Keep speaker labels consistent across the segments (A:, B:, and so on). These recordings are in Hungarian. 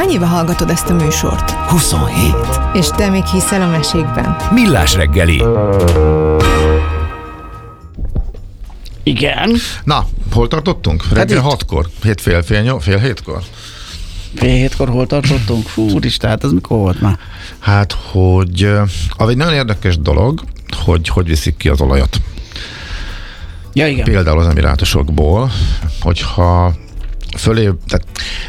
A: hány éve hallgatod ezt a műsort?
B: 27.
A: És te még hiszel a mesékben?
B: Millás reggeli.
C: Igen.
D: Na, hol tartottunk? Reggel 6-kor? Fél hétkor?
C: Fél hétkor hol tartottunk? Fú, úristen, hát ez mikor volt már?
D: Hát, hogy az egy nagyon érdekes dolog, hogy viszik ki az olajat.
C: Ja, igen.
D: Például az emirátusokból, hogyha tehát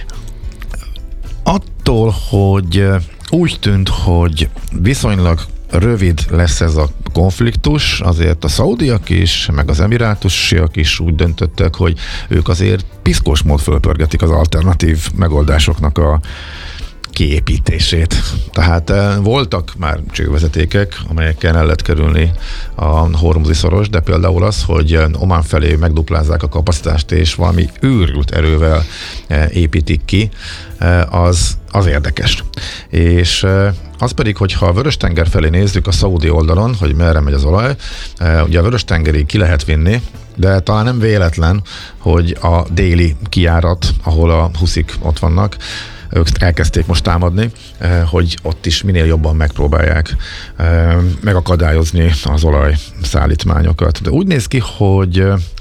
D: attól, hogy úgy tűnt, hogy viszonylag rövid lesz ez a konfliktus, azért a szaudiak is, meg az emirátusiak is úgy döntöttek, hogy ők azért piszkos mód fölpörgetik az alternatív megoldásoknak a kiépítését. Tehát voltak már csővezetékek, amelyekkel el lehet kerülni a Hormuzi szoros, de például az, hogy Omán felé megduplázzák a kapacitást, és valami őrült erővel építik ki, az érdekes. És az pedig, hogyha a Vörös-tenger felé nézzük a szaudi oldalon, hogy merre megy az olaj, ugye a Vörös-tengerig ki lehet vinni, de talán nem véletlen, hogy a déli kijárat, ahol a huszik ott vannak, ők elkezdték most támadni, hogy ott is minél jobban megpróbálják megakadályozni az olajszállítmányokat. De úgy néz ki, hogy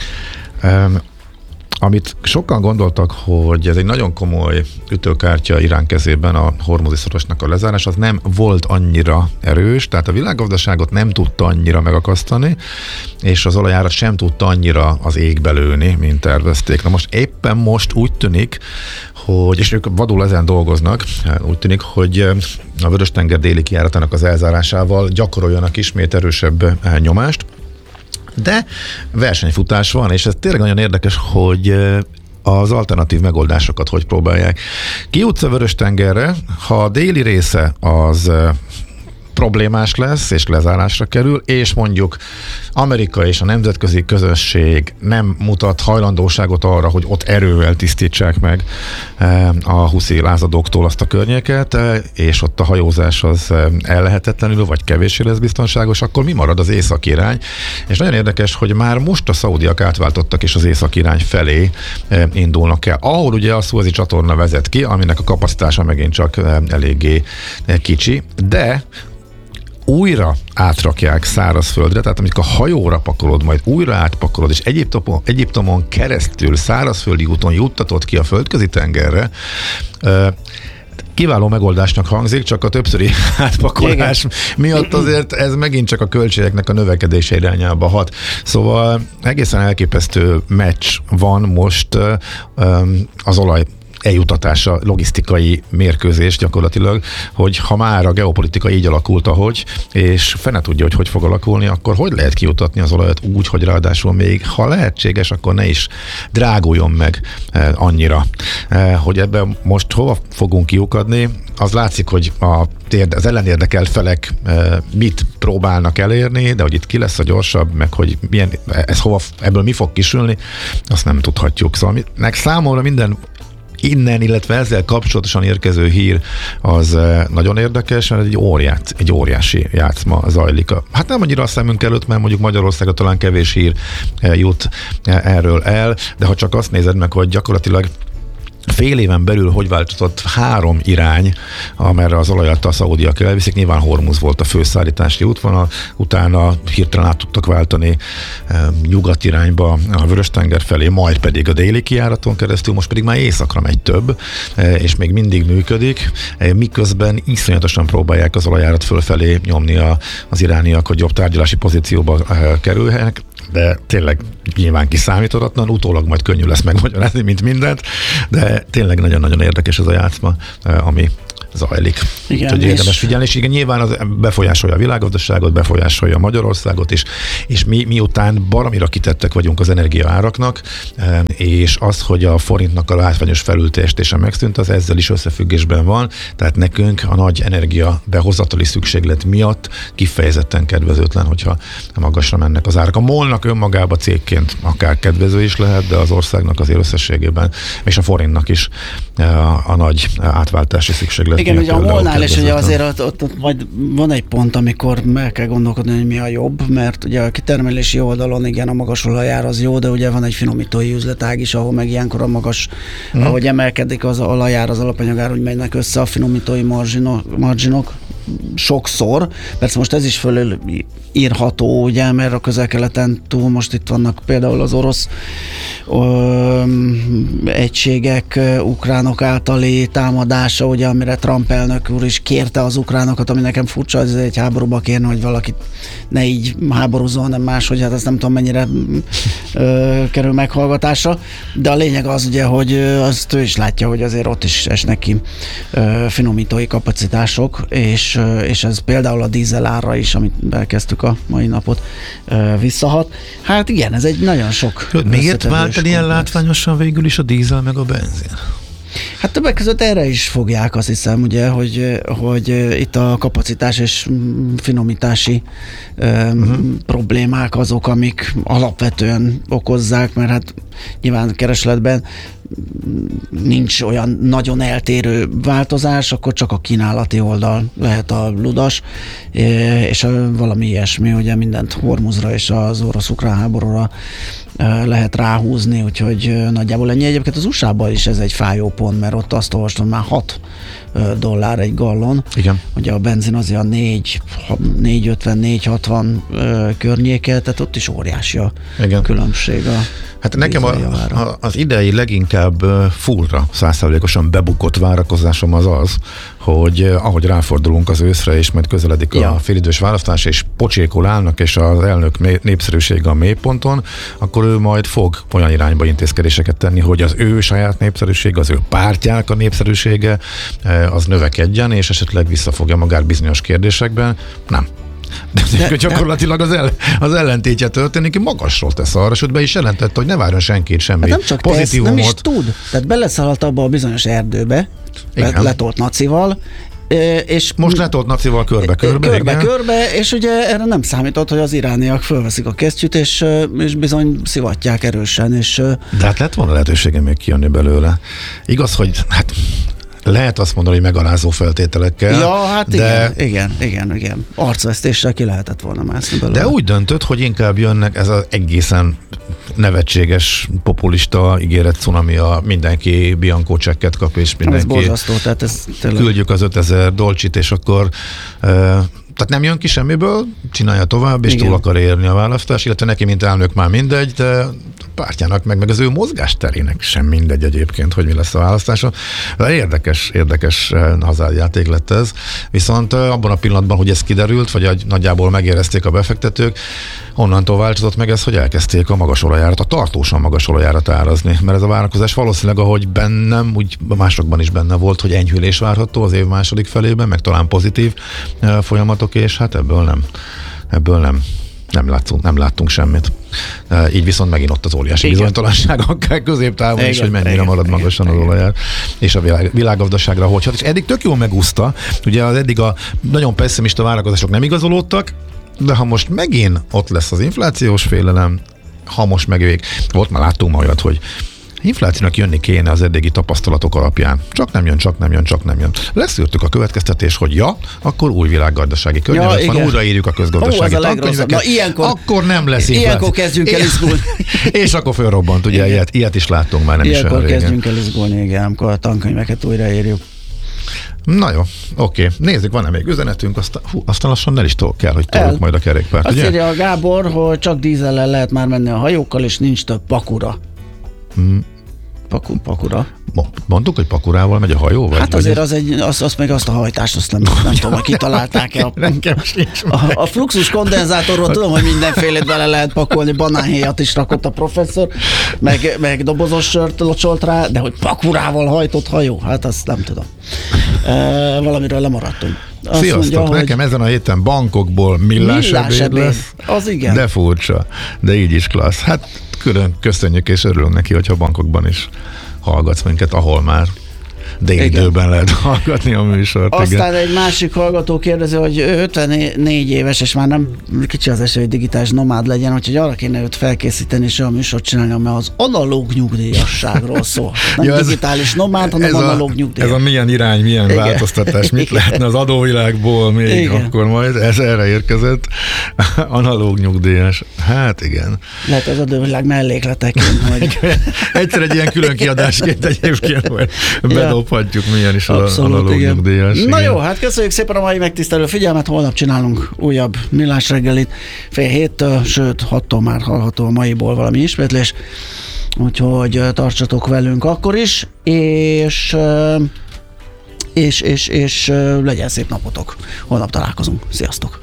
D: amit sokan gondoltak, hogy ez egy nagyon komoly ütőkártya Irán kezében a Hormuzi szorosnak a lezárás, az nem volt annyira erős, tehát a világgazdaságot nem tudta annyira megakasztani, és az olajárat sem tudta annyira az égbe lőni, mint tervezték. Na most úgy tűnik, hogy, és ők vadul ezen dolgoznak, úgy tűnik, hogy a Vörös-tenger déli kijáratának az elzárásával gyakoroljanak ismét erősebb nyomást, de versenyfutás van, és ez tényleg nagyon érdekes, hogy az alternatív megoldásokat hogy próbálják. Kijutsz a Vörös-tengerre, ha a déli része az problémás lesz, és lezárásra kerül, és mondjuk Amerika és a nemzetközi közösség nem mutat hajlandóságot arra, hogy ott erővel tisztítsák meg a huszi lázadóktól azt a környéket, és ott a hajózás az ellehetetlenül, vagy kevéssé lesz biztonságos, akkor mi marad az északi irány? És nagyon érdekes, hogy már most a szaudiak átváltottak, és az északi irány felé indulnak el. Ahol ugye a Szuezi csatorna vezet ki, aminek a kapacitása megint csak eléggé kicsi, de újra átrakják szárazföldre, tehát amikor a hajóra pakolod, majd újra átpakolod, és Egyiptomon keresztül szárazföldi úton juttatod ki a földközi tengerre, kiváló megoldásnak hangzik, csak a többszöri átpakolás miatt azért ez megint csak a költségeknek a növekedése irányába hat. Szóval egészen elképesztő meccs van most az olaj eljutatása, logisztikai mérkőzés gyakorlatilag, hogy ha már a geopolitika így alakult, ahogy, és fene tudja, hogy fog alakulni, akkor hogy lehet kijutatni az olajat úgy, hogy ráadásul még, ha lehetséges, akkor ne is dráguljon meg annyira. Hogy ebben most hova fogunk kiukadni, az látszik, hogy az ellenérdekelt felek mit próbálnak elérni, de hogy itt ki lesz a gyorsabb, meg hogy ebből mi fog kisülni, azt nem tudhatjuk. Szóval számomra minden innen, illetve ezzel kapcsolatosan érkező hír az nagyon érdekes, mert egy óriási játszma zajlik. Hát nem annyira a szemünk előtt, mert mondjuk Magyarországon talán kevés hír jut erről el, de ha csak azt nézed meg, hogy gyakorlatilag fél éven belül hogy változott 3 irány, amerre az olajat a szaudiak elviszik. Nyilván Hormuz volt a főszállítási útvonal, utána hirtelen át tudtak váltani nyugat irányba a Vörös-tenger felé, majd pedig a déli kijáraton keresztül, most pedig már északra megy több, és még mindig működik, miközben iszonyatosan próbálják az olajárat fölfelé nyomni az irániak, hogy jobb tárgyalási pozícióba kerüljenek, de tényleg nyilván kiszámíthatatlan, utólag majd könnyű lesz megmagyarázni, mint mindent, de tényleg nagyon-nagyon érdekes ez a játszma, ami zajlik.
C: Igen,
D: úgyhogy érdemes figyelni, és igen, nyilván az befolyásolja a világgazdaságot, befolyásolja Magyarországot is, és mi miután baromira kitettek vagyunk az energiaáraknak, és az, hogy a forintnak a látványos felülteljesítése megszűnt, az ezzel is összefüggésben van, tehát nekünk a nagy energia behozatali szükséglet miatt kifejezetten kedvezőtlen, hogyha magasra mennek az árak. A MOL-nak önmagába cégként akár kedvező is lehet, de az országnak azért összességében, és a forintnak is a nagy átváltási szükséglet
C: Igen, ugye a MOL-nál is ugye azért ott majd van egy pont, amikor meg kell gondolkodni, hogy mi a jobb, mert ugye a kitermelési oldalon igen, a magas olajár az jó, de ugye van egy finomítói üzletág is, ahol meg ilyenkor a magas, ahogy emelkedik az olajár, az alapanyagár, úgy mennek össze a finomítói marginok sokszor. Persze most ez is fölül írható, ugye, mert a Közel-Keleten túl most itt vannak például az orosz egységek ukránok általi támadása, ugye, amire Trump elnök úr is kérte az ukránokat, ami nekem furcsa, ez egy háborúba kérni, hogy valakit ne így háborúzzon, hanem máshogy, hát ezt nem tudom mennyire kerül meghallgatásra, de a lényeg az ugye, hogy azt ő is látja, hogy azért ott is esnek ki finomítói kapacitások, és ez például a dízelárra is, amit elkezdtük a mai napot, visszahat. Hát igen, ez egy nagyon sok.
D: Miért vált el ilyen látványosan végül is a dízel meg a benzin?
C: Hát többek között erre is fogják, azt hiszem, ugye, hogy itt a kapacitás és finomítási problémák azok, amik alapvetően okozzák, mert hát nyilván keresletben nincs olyan nagyon eltérő változás, akkor csak a kínálati oldal lehet a ludas, és valami ilyesmi, ugye mindent Hormuzra és az orosz-ukrán háborúra lehet ráhúzni, úgyhogy nagyjából ennyi. Egyébként az USA-ban is ez egy fájó pont, mert ott azt olvastam, már $6 egy gallon. Igen. Ugye a benzin az olyan 4,50-4,60 környéke, tehát ott is óriási a különbség.
D: Hát nekem az idei leginkább fullra 100%-osan bebukott várakozásom az, hogy ahogy ráfordulunk az őszre, és majd közeledik a félidős választás, és pocsékol állnak, és az elnök népszerűsége a mélyponton, akkor ő majd fog olyan irányba intézkedéseket tenni, hogy az ő saját népszerűsége, az ő pártjának a népszerűsége az növekedjen, és esetleg visszafogja magát bizonyos kérdésekben. Nem. De gyakorlatilag az ellentétje történik, magasról tesz arra, sőt be is jelentette, hogy ne várjon senkit semmi
C: nem csak pozitívumot. Nem is tud. Tehát beleszállt abba a bizonyos erdőbe, letolt nacival, és
D: most letolt nacival körbe-körbe,
C: és ugye erre nem számított, hogy az irániak fölveszik a kesztyűt, és bizony szivatják erősen.
D: De hát lett volna lehetősége még kijönni belőle. Igaz, hogy hát lehet azt mondani, hogy megalázó feltételekkel.
C: Ja, hát de... igen. Arcvesztéssel ki lehetett volna mászni belőle.
D: De úgy döntött, hogy inkább jönnek ez az egészen nevetséges, populista ígéret cunamia, mindenki Bianco csekket kap, és mindenki...
C: Ez borzasztó, tehát ez tényleg...
D: Küldjük az 5000 dolcsit, és akkor... Tehát nem jön ki semmiből, csinálja tovább, és túl akar érni a választás, illetve neki, mint elnök már mindegy, de pártjának meg az ő mozgásterének sem mindegy egyébként, hogy mi lesz a választáson. De érdekes hazárjáték lett ez. Viszont abban a pillanatban, hogy ez kiderült, vagy nagyjából megérezték a befektetők, onnantól változott meg ez, hogy elkezdték a magas olajárat, a tartósan magas olajárat árazni. Mert ez a várakozás valószínűleg, ahogy bennem, úgy másokban is benne volt, hogy enyhülés várható az év második felében, meg talán pozitív folyamatok, és hát ebből nem láttunk semmit. Így viszont megint ott az óriási bizonytalanság akár középtávon is, hogy mennyire marad magasan az olajár, és a világgazdaságra hogy hat. És eddig tök jól megúszta, ugye az eddig a nagyon pessimista várakozások nem igazolódtak, de ha most megint ott lesz az inflációs félelem, ha most megvég, ott már láttunk olyat, hogy inflációnak jönni kéne az eddigi tapasztalatok alapján. Csak nem jön. Leszűrtük a következtetés, hogy akkor új világgazdasági környezet van, újraírjuk a közgazdasági tankönyveket. Akkor nem lesz infláció.
C: Ilyenkor kezdjünk el izgulni.
D: És akkor fölrobbant, ugye ilyet is láttunk már nem is olyan régen.
C: Ilyenkor kezdjünk el izgulni, igen, amikor a tankönyveket újraírjuk.
D: Na jó, oké. Nézzük, van-e még üzenetünk, aztán lassan el is kell, hogy toljuk majd a kerékpárt.
C: Azt írja a Gábor, hogy csak dízellel lehet már menni a hajókkal, és nincs több pakura. Pakura.
D: Mondtuk, hogy pakurával megy a hajó?
C: Hát azért az meg azt a hajtást, azt nem tudom, hogy kitalálták-e. A fluxus kondenzátorról tudom, hogy mindenfélét bele lehet pakolni, banánhéjat is rakott a professzor, meg dobozos sört locsolt rá, de hogy pakurával hajtott hajó, hát azt nem tudom. Valamiről lemaradtunk.
D: Sziasztok, mondja, nekem ezen a héten bankokból millásebéd lesz.
C: Az igen.
D: De furcsa, de így is klassz. Hát külön köszönjük és örülünk neki, hogyha bankokban is hallgatsz minket, ahol már délidőben lehet hallgatni a műsort.
C: Aztán
D: igen.
C: egy másik hallgató kérdezi, hogy 54 éves, és már nem kicsi az esély, hogy digitális nomád legyen, úgyhogy arra kéne őt felkészíteni, és olyan műsort csinálni, amely az analóg nyugdíjasságról szól. Nem ja, digitális nomád, hanem analóg nyugdíjas.
D: Ez a milyen irány, milyen igen. változtatás, mit lehetne az adóvilágból még, igen. akkor majd ez erre érkezett. Analóg nyugdíjas. Hát igen.
C: Lehet az adóvilág mellékleteként, hogy...
D: Egyszer egy ilyen külön kiadásként egyébként majd bedobhatjuk, milyen is az analóg nyugdíjas.
C: Na jó, hát köszönjük szépen a mai megtisztelő figyelmet, holnap csinálunk újabb Millás reggelit, 6:30, sőt 6-tól már hallható a maiból valami ismétlés, úgyhogy tartsatok velünk akkor is, és legyen szép napotok. Holnap találkozunk. Sziasztok!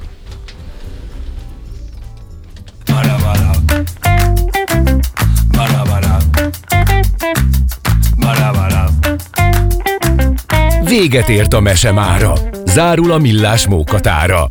B: Véget ért a mese mára. Zárul a Millás mókatára.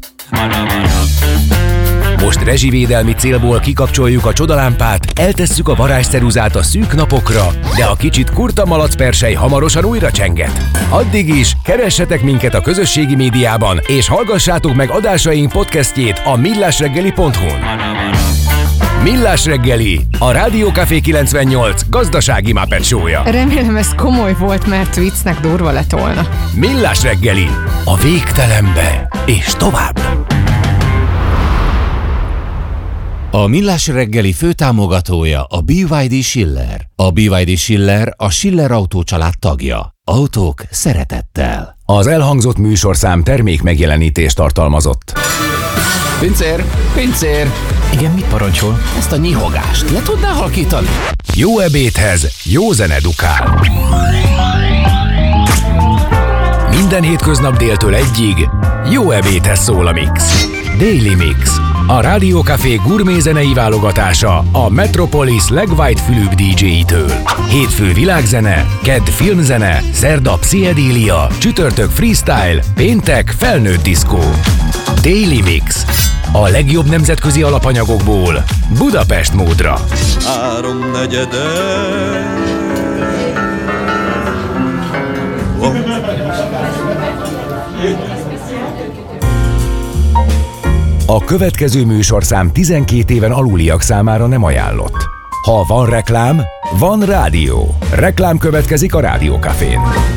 B: Most rezsivédelmi célból kikapcsoljuk a csodalámpát, eltesszük a varázsceruzát a szűk napokra, de a kicsit kurta malacpersely hamarosan újra csenget. Addig is keressetek minket a közösségi médiában, és hallgassátok meg adásaink podcastjét a millásreggeli.hu-n. Millás reggeli, a Rádió Café 98 gazdasági Muppet show-ja.
A: Remélem ez komoly volt, mert viccnek durva lett volna.
B: Millás reggeli, a végtelenbe és tovább. A Millás reggeli főtámogatója a BYD Schiller. A BYD Schiller a Schiller Autó család tagja. Autók szeretettel. Az elhangzott műsorszám termék megjelenítést tartalmazott.
E: Pincér! Pincér! Igen, mit parancsol?
B: Ezt a nyihogást le tudná halkítani? Jó ebédhez jó zene dukál. Minden hétköznap déltől egyig jó ebédhez szól a Mix. Daily Mix. A Rádió Café gourmet zenei válogatása a Metropolis legwhite-fülűbb DJ-től. Hétfő világzene, kedd filmzene, szerda pszichedélia, csütörtök freestyle, péntek felnőtt diszkó. Daily Mix. A legjobb nemzetközi alapanyagokból Budapest módra. 3/4. A következő műsorszám 12 éven aluliak számára nem ajánlott. Ha van reklám, van rádió. Reklám következik a Rádió Cafén.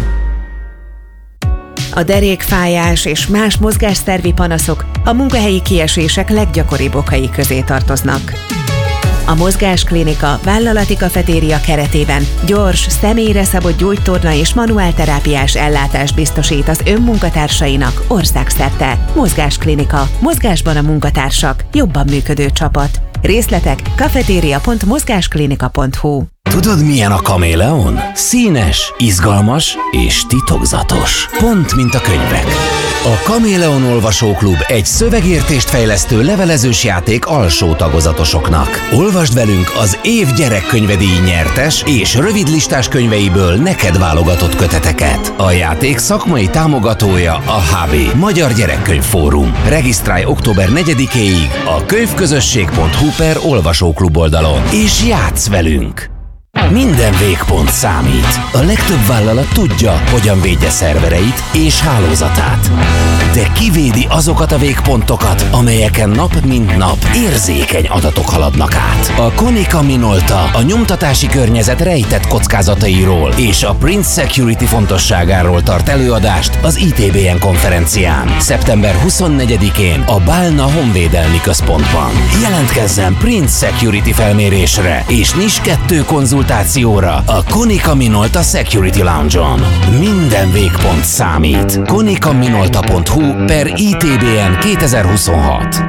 F: A derékfájás és más mozgásszervi panaszok a munkahelyi kiesések leggyakoribb okai közé tartoznak. A Mozgásklinika vállalati kafetéria keretében gyors, személyre szabott gyógytorna és manuálterápiás ellátást biztosít az önmunkatársainak országszerte. Mozgásklinika. Mozgásban a munkatársak. Jobban működő csapat. Részletek cafeteria.mozgásklinika.hu.
B: Tudod, milyen a kaméleon? Színes, izgalmas és titokzatos. Pont, mint a könyvek. A Kaméleon Olvasóklub egy szövegértést fejlesztő levelezős játék alsó tagozatosoknak. Olvasd velünk az év gyerekkönyvedíj nyertes és rövidlistás könyveiből neked válogatott köteteket. A játék szakmai támogatója a HB, Magyar Gyerekkönyvfórum. Regisztrálj október 4-éig a könyvközösség.hu/olvasóklub oldalon, és játsz velünk! Minden végpont számít. A legtöbb vállalat tudja, hogyan védje szervereit és hálózatát. De kivédi azokat a végpontokat, amelyeken nap mint nap érzékeny adatok haladnak át. A Konica Minolta a nyomtatási környezet rejtett kockázatairól és a Prince Security fontosságáról tart előadást az ITBN konferencián. Szeptember 24-én a Bálna Honvédelmi Központban. Jelentkezzen Prince Security felmérésre és NIS 2 konzultációra a Konica Minolta Security Lounge-on. Minden végpont számít. konicaminolta.hu/ITBN 2026.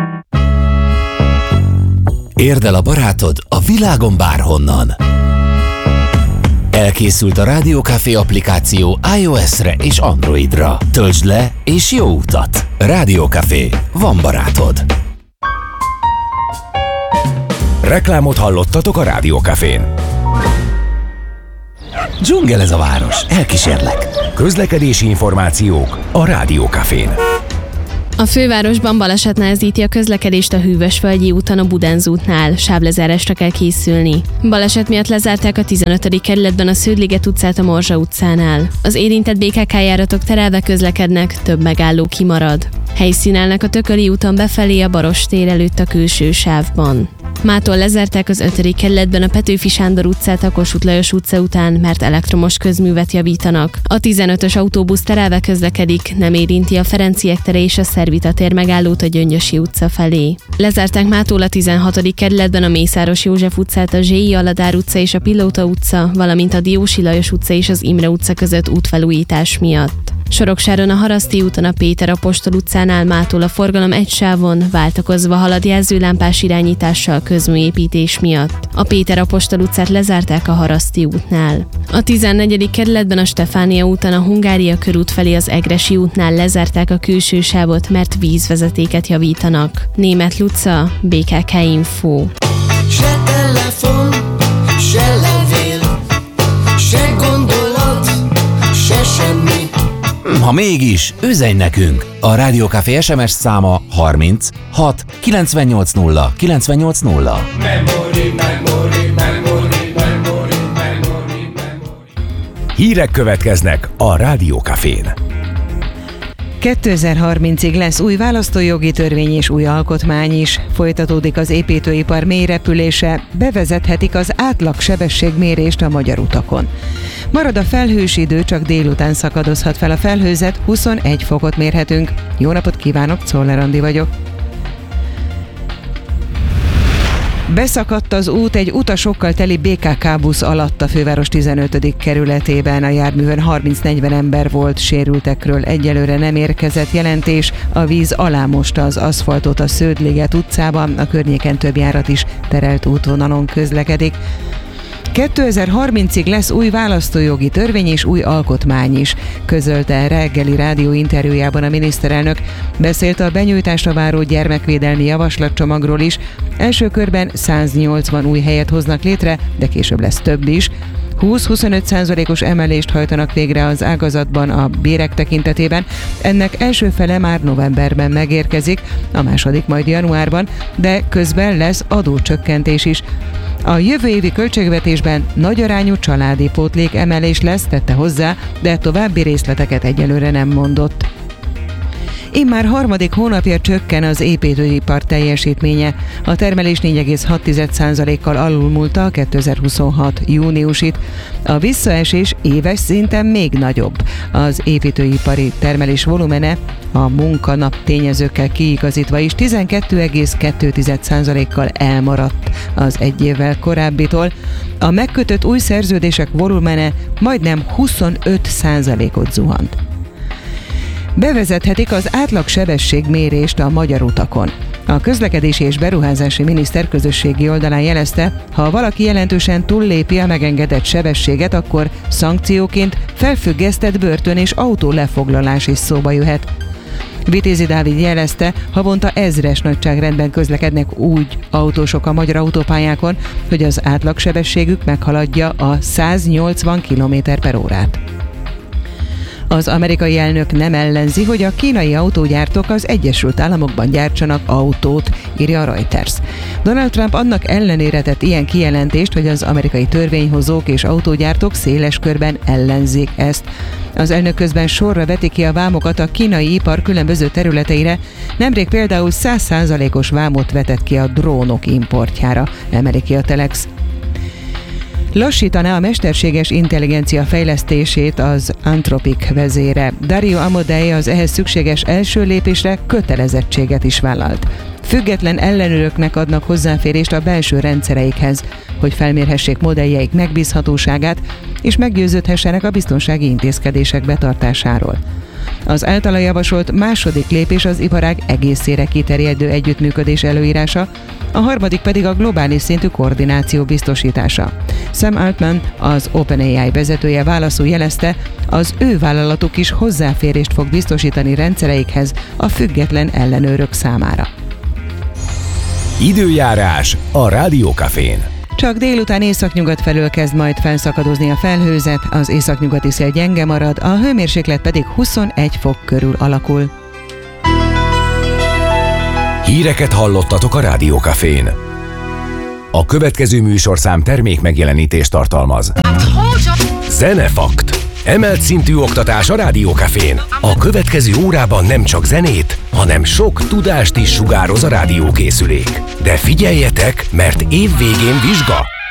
B: Érd el a barátod a világon bárhonnan. Elkészült a Rádió Café applikáció iOS-re és Androidra. Töltsd le és jó utat! Rádió Café. Van barátod. Reklámot hallottatok a Rádió Cafén. Dzsungel ez a város, elkísérlek. Közlekedési információk a Rádió Cafén.
G: A fővárosban baleset nehezíti a közlekedést a Hűvösvölgyi úton a Budenz útnál. Sávlezárásra kell készülni. Baleset miatt lezárták a 15. kerületben a Sződliget utcát a Morzsa utcánál. Az érintett BKK járatok terelve közlekednek, több megálló kimarad. Helyszínelnek a Tököli úton befelé a Baross tér előtt a külső sávban. Mától lezárták az 5. kerületben a Petőfi Sándor utcát a Kossuth Lajos utca után, mert elektromos közművet javítanak. A 15-ös autóbusz terelve közlekedik, nem érinti a Ferenciek tere és a Szervita tér megállót a Gyöngyösi utca felé. Lezárták mától a 16. kerületben a Mészáros József utcát, a Zséi Aladár utca és a Pilóta utca, valamint a Diósi Lajos utca és az Imre utca között útfelújítás miatt. Soroksáron a Haraszti úton a Péter Apostol utcánál mától a forgalom egy sávon, váltakozva halad jelzőlámpás irányítással közműépítés miatt. A Péter Apostol utcát lezárták a Haraszti útnál. A 14. kerületben a Stefánia úton a Hungária körút felé az Egressy útnál lezárták a külső sávot, mert vízvezetéket javítanak. Németh Luca, BKK Info.
H: Se telefon, se levél, se gondolat, se semmi.
B: Ha mégis, üzenj nekünk! A Rádió Café SMS száma 30 6 980 980. Hírek következnek a Rádió Cafén.
I: 2030-ig lesz új választójogi törvény és új alkotmány is. Folytatódik az építőipar mélyrepülése, bevezethetik az átlagsebességmérést a magyar utakon. Marad a felhős idő, csak délután szakadozhat fel a felhőzet, 21 fokot mérhetünk. Jó napot kívánok, Czoller Andi vagyok. Beszakadt az út egy utasokkal teli BKK busz alatt a főváros 15. kerületében. A járművön 30-40 ember volt, sérültekről egyelőre nem érkezett jelentés. A víz alámosta az aszfaltot a Sződliget utcában, a környéken több járat is terelt útvonalon közlekedik. 2030-ig lesz új választójogi törvény és új alkotmány is, közölte reggeli rádió interjújában a miniszterelnök. Beszélt a benyújtásra váró gyermekvédelmi javaslatcsomagról is. Első körben 180 új helyet hoznak létre, de később lesz több is. 20-25%-os emelést hajtanak végre az ágazatban a bérek tekintetében. Ennek első fele már novemberben megérkezik, a második majd januárban, de közben lesz adócsökkentés is. A jövő évi költségvetésben nagyarányú családi pótlék emelés lesz, tette hozzá, de további részleteket egyelőre nem mondott. Immár harmadik hónapja csökken az építőipar teljesítménye. A termelés 4,6%-kal alulmúlta a 2026 júniusit. A visszaesés éves szinten még nagyobb. Az építőipari termelés volumene a munkanap tényezőkkel kiigazítva is 12,2%-kal elmaradt az egy évvel korábbitól. A megkötött új szerződések volumene majdnem 25%-ot zuhant. Bevezethetik az átlagsebességmérést a magyar utakon. A közlekedési és beruházási miniszter közösségi oldalán jelezte, ha valaki jelentősen túllépi a megengedett sebességet, akkor szankcióként felfüggesztett börtön és autólefoglalás is szóba jöhet. Vitézi Dávid jelezte, havonta 1000-es nagyságrendben közlekednek úgy autósok a magyar autópályákon, hogy az átlagsebességük meghaladja a 180 km/h. Az amerikai elnök nem ellenzi, hogy a kínai autógyártók az Egyesült Államokban gyártsanak autót, írja a Reuters. Donald Trump annak ellenére tett ilyen kijelentést, hogy az amerikai törvényhozók és autógyártók széles körben ellenzik ezt. Az elnök közben sorra veti ki a vámokat a kínai ipar különböző területeire, nemrég például 100%-os vámot vetett ki a drónok importjára, emeli ki a Telex. Lassítaná a mesterséges intelligencia fejlesztését az Anthropic vezére. Dario Amodei az ehhez szükséges első lépésre kötelezettséget is vállalt. Független ellenőröknek adnak hozzáférést a belső rendszereikhez, hogy felmérhessék modelljeik megbízhatóságát, és meggyőződhessenek a biztonsági intézkedések betartásáról. Az általa javasolt második lépés az iparág egészére kiterjedő együttműködés előírása, a harmadik pedig a globális szintű koordináció biztosítása. Sam Altman, az OpenAI vezetője válaszul jelezte, az ő vállalatuk is hozzáférést fog biztosítani rendszereikhez a független ellenőrök számára.
B: Időjárás a Rádió Cafén.
I: Csak délután északnyugat felől kezd majd felszakadozni a felhőzet, az északnyugati szél gyenge marad, a hőmérséklet pedig 21 fok körül alakul.
J: Híreket hallottatok a Rádió Cafén. A következő műsorszám termék megjelenítést tartalmaz. Zenefakt. Emelt szintű oktatás a Rádió Cafén. A következő órában nem csak zenét, hanem sok tudást is sugároz a rádiókészülék. De figyeljetek, mert év végén vizsga.